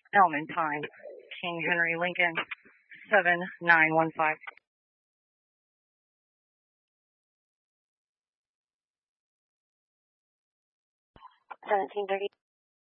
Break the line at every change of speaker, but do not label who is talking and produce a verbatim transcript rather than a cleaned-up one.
Elman time, King Henry Lincoln, seven nine one five. seventeen thirty.